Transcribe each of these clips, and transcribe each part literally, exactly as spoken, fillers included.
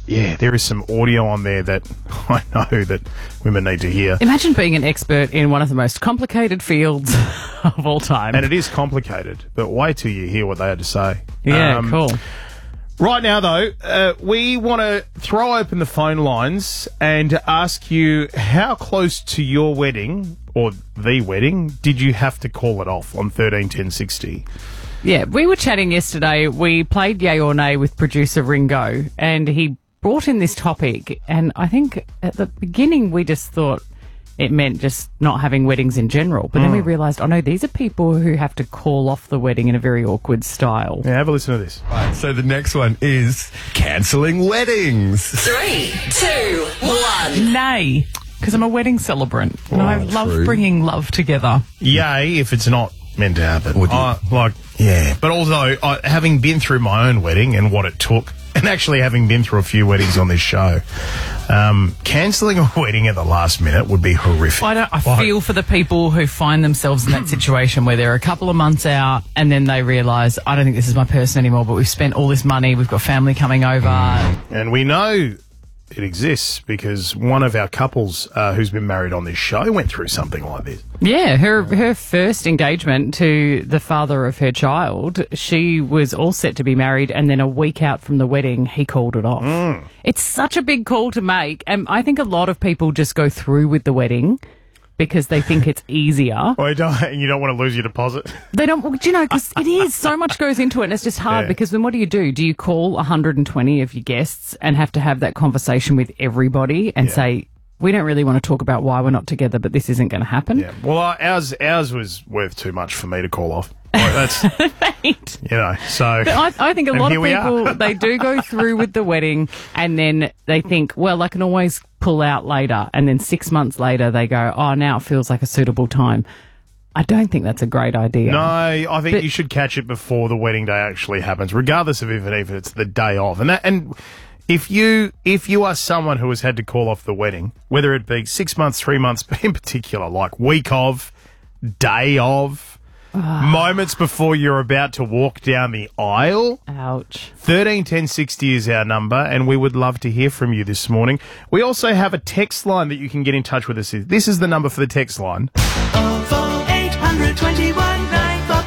yeah, there is some audio on there that I know that women need to hear. Imagine being an expert in one of the most complicated fields of all time. And it is complicated, but wait till you hear what they had to say. Yeah, Um, cool. Right now, though, uh, we want to throw open the phone lines and ask you how close to your wedding, or the wedding, did you have to call it off on thirteen ten sixty? Yeah, we were chatting yesterday. We played Yay or Nay with producer Ringo, and he brought in this topic. And I think at the beginning we just thought it meant just not having weddings in general. But mm. then we realised, oh no, these are people who have to call off the wedding in a very awkward style. Yeah, have a listen to this. Right, so the next one is cancelling weddings. Three, two, one. Nay, because I'm a wedding celebrant. Oh, and I love true. bringing love together. Yay, if it's not meant to happen. Would you? Uh, like, yeah. But also, uh, having been through my own wedding and what it took, and actually having been through a few weddings on this show, um, cancelling a wedding at the last minute would be horrific. I, don't, I Like- feel for the people who find themselves in that situation where they're a couple of months out and then they realise, I don't think this is my person anymore, but we've spent all this money, we've got family coming over. And we know it exists because one of our couples uh, who's been married on this show went through something like this. Yeah, her her first engagement to the father of her child, she was all set to be married, and then a week out from the wedding, he called it off. Mm. It's such a big call to make, and I think a lot of people just go through with the wedding because they think it's easier. Well, you don't, you don't want to lose your deposit. They don't, well, do you know, because it is, so much goes into it, and it's just hard Yeah. because then what do you do? Do you call one hundred twenty of your guests and have to have that conversation with everybody and Yeah. say, we don't really want to talk about why we're not together, but this isn't going to happen? Yeah. Well, uh, ours ours was worth too much for me to call off. Like, that's Right. you know. So But I, I think a And lot here of we are. people, they do go through with the wedding and then they think, well, I can always pull out later. And then six months later, they go, oh, now it feels like a suitable time. I don't think that's a great idea. no, I think But- you should catch it before the wedding day actually happens, regardless of even if it's the day of. And that, and if you if you are someone who has had to call off the wedding, whether it be six months, three months, but in particular, like week of, day of, moments before you're about to walk down the aisle. Ouch. thirteen ten sixty is our number, and we would love to hear from you this morning. We also have a text line that you can get in touch with us. This is the number for the text line. oh four eight hundred twenty-one nine four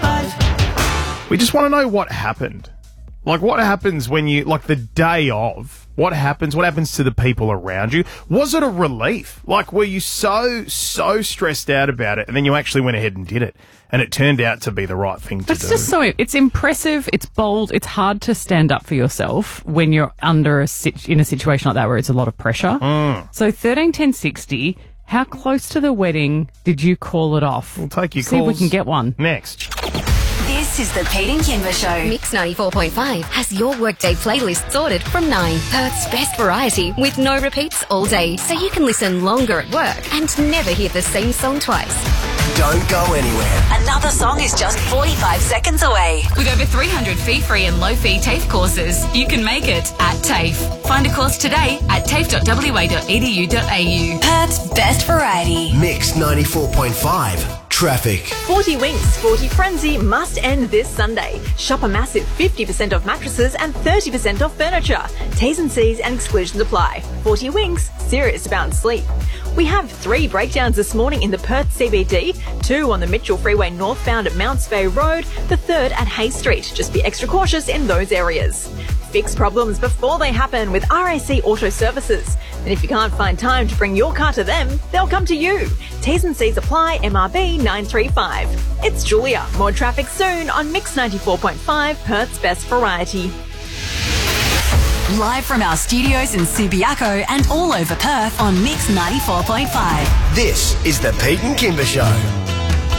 five. We just want to know what happened. Like, what happens when you, like, the day of, what happens? What happens to the people around you? Was it a relief? Like, were you so, so stressed out about it, and then you actually went ahead and did it, and it turned out to be the right thing to It's do? just so, it's impressive, it's bold, it's hard to stand up for yourself when you're under a sit- in a situation like that where it's a lot of pressure. Mm. So thirteen ten sixty, how close to the wedding did you call it off? We'll take your See if we calls can get one. next. This is the Pete and Kimber Show. Mix ninety-four point five has your workday playlist sorted from nine. Perth's best variety with no repeats all day, so you can listen longer at work and never hear the same song twice. Don't go anywhere. Another song is just forty-five seconds away. With over three hundred fee-free and low-fee TAFE courses, you can make it at TAFE. Find a course today at tafe dot w a dot e d u dot a u. Perth's best variety. Mix ninety-four point five. Traffic. forty Winks forty Frenzy must end this Sunday. Shop a massive fifty percent off mattresses and thirty percent off furniture. T's and C's and exclusions apply. forty Winks, serious about sleep. We have three breakdowns this morning in the Perth C B D, two on the Mitchell Freeway northbound at Mounts Bay Road, the third at Hay Street. Just be extra cautious in those areas. Fix problems before they happen with R A C Auto Services. And if you can't find time to bring your car to them, they'll come to you. T's and C's apply, M R B nine three five. It's Julia. More traffic soon on Mix ninety-four point five, Perth's best variety. Live from our studios in Subiaco and all over Perth on Mix ninety-four point five. This is the Pete and Kimber Show.